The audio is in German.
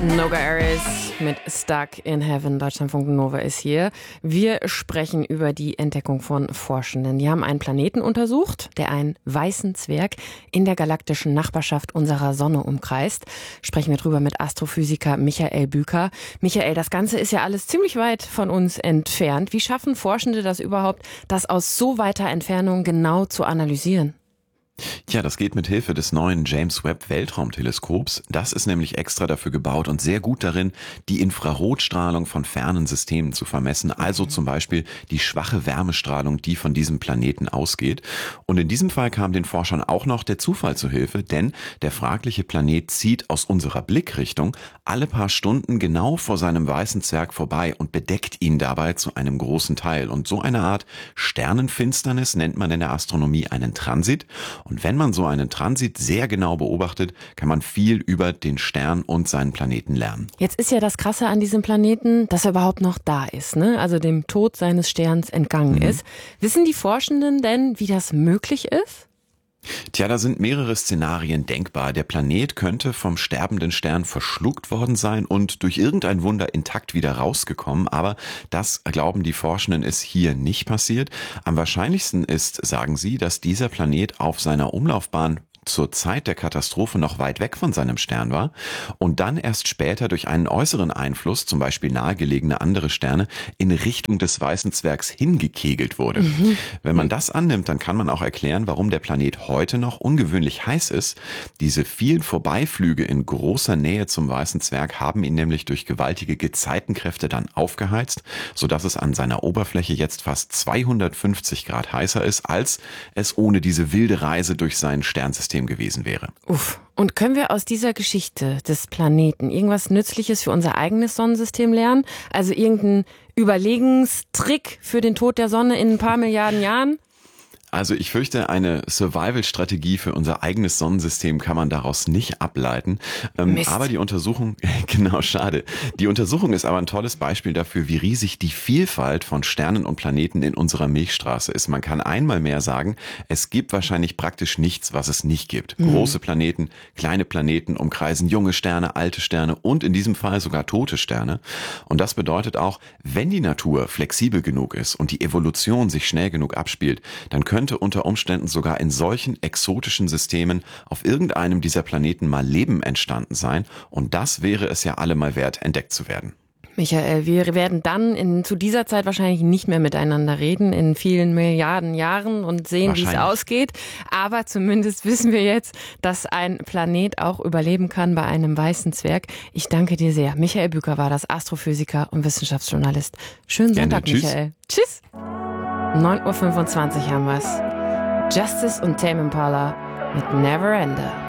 Noga Aris mit Stuck in Heaven. Deutschlandfunk Nova ist hier. Wir sprechen über die Entdeckung von Forschenden. Die haben einen Planeten untersucht, der einen weißen Zwerg in der galaktischen Nachbarschaft unserer Sonne umkreist. Sprechen wir drüber mit Astrophysiker Michael Büker. Michael, das Ganze ist ja alles ziemlich weit von uns entfernt. Wie schaffen Forschende das überhaupt, das aus so weiter Entfernung genau zu analysieren? Ja, das geht mit Hilfe des neuen James Webb Weltraumteleskops. Das ist nämlich extra dafür gebaut und sehr gut darin, die Infrarotstrahlung von fernen Systemen zu vermessen. Also zum Beispiel die schwache Wärmestrahlung, die von diesem Planeten ausgeht. Und in diesem Fall kam den Forschern auch noch der Zufall zu Hilfe, denn der fragliche Planet zieht aus unserer Blickrichtung alle paar Stunden genau vor seinem weißen Zwerg vorbei und bedeckt ihn dabei zu einem großen Teil. Und so eine Art Sternenfinsternis nennt man in der Astronomie einen Transit. Und wenn man so einen Transit sehr genau beobachtet, kann man viel über den Stern und seinen Planeten lernen. Jetzt ist ja das Krasse an diesem Planeten, dass er überhaupt noch da ist, ne? Also dem Tod seines Sterns entgangen ist. Wissen die Forschenden denn, wie das möglich ist? Tja, da sind mehrere Szenarien denkbar. Der Planet könnte vom sterbenden Stern verschluckt worden sein und durch irgendein Wunder intakt wieder rausgekommen. Aber das, glauben die Forschenden, ist hier nicht passiert. Am wahrscheinlichsten ist, sagen sie, dass dieser Planet auf seiner Umlaufbahn zur Zeit der Katastrophe noch weit weg von seinem Stern war und dann erst später durch einen äußeren Einfluss, zum Beispiel nahegelegene andere Sterne, in Richtung des weißen Zwergs hingekegelt wurde. Wenn man das annimmt, dann kann man auch erklären, warum der Planet heute noch ungewöhnlich heiß ist. Diese vielen Vorbeiflüge in großer Nähe zum weißen Zwerg haben ihn nämlich durch gewaltige Gezeitenkräfte dann aufgeheizt, sodass es an seiner Oberfläche jetzt fast 250 Grad heißer ist, als es ohne diese wilde Reise durch sein Sternsystem gewesen wäre. Uff. Und können wir aus dieser Geschichte des Planeten irgendwas Nützliches für unser eigenes Sonnensystem lernen? Also irgendeinen Überlegenstrick für den Tod der Sonne in ein paar Milliarden Jahren? Also ich fürchte, eine Survival-Strategie für unser eigenes Sonnensystem kann man daraus nicht ableiten. Aber die Untersuchung, genau, schade. Die Untersuchung ist aber ein tolles Beispiel dafür, wie riesig die Vielfalt von Sternen und Planeten in unserer Milchstraße ist. Man kann einmal mehr sagen, es gibt wahrscheinlich praktisch nichts, was es nicht gibt. Große Planeten, kleine Planeten umkreisen junge Sterne, alte Sterne und in diesem Fall sogar tote Sterne. Und das bedeutet auch, wenn die Natur flexibel genug ist und die Evolution sich schnell genug abspielt, dann könnte unter Umständen sogar in solchen exotischen Systemen auf irgendeinem dieser Planeten mal Leben entstanden sein. Und das wäre es ja allemal wert, entdeckt zu werden. Michael, wir werden dann zu dieser Zeit wahrscheinlich nicht mehr miteinander reden, in vielen Milliarden Jahren und sehen, wie es ausgeht. Aber zumindest wissen wir jetzt, dass ein Planet auch überleben kann bei einem weißen Zwerg. Ich danke dir sehr. Michael Büker war das, Astrophysiker und Wissenschaftsjournalist. Schönen Sonntag, Gerne, Michael. Tschüss. 9:25 Uhr haben wir's. Justice und Tame Impala mit Never Ender.